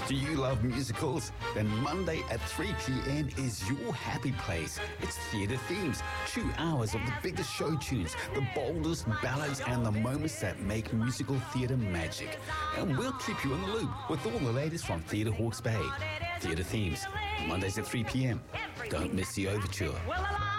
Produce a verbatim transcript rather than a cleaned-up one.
Do you love musicals? Then Monday at three p.m. is your happy place. It's Theatre Themes. Two hours of the biggest show tunes, the boldest ballads and the moments that make musical theatre magic. And we'll keep you in the loop with all the latest from Theatre Hawke's Bay. Theatre Themes, Mondays at three p.m. Don't miss the overture.